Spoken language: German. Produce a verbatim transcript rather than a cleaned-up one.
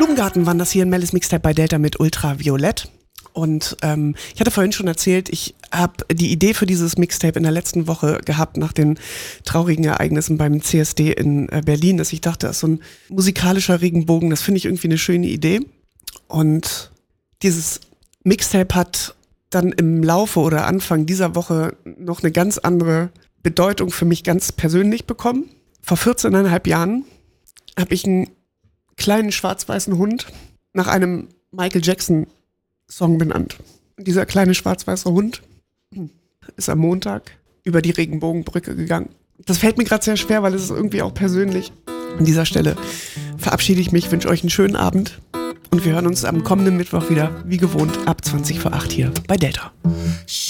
Blumengarten waren das hier in Mellis Mixtape bei Delta mit Ultraviolett. Und ähm, ich hatte vorhin schon erzählt, ich habe die Idee für dieses Mixtape in der letzten Woche gehabt, nach den traurigen Ereignissen beim C S D in äh, Berlin, dass ich dachte, das ist so ein musikalischer Regenbogen, das finde ich irgendwie eine schöne Idee. Und dieses Mixtape hat dann im Laufe oder Anfang dieser Woche noch eine ganz andere Bedeutung für mich ganz persönlich bekommen. Vor vierzehneinhalb Jahren habe ich einen kleinen schwarz-weißen Hund nach einem Michael Jackson Song benannt. Und dieser kleine schwarz-weiße Hund ist am Montag über die Regenbogenbrücke gegangen. Das fällt mir gerade sehr schwer, weil es ist irgendwie auch persönlich. An dieser Stelle verabschiede ich mich, wünsche euch einen schönen Abend und wir hören uns am kommenden Mittwoch wieder, wie gewohnt, ab zwanzig vor acht hier bei Delta.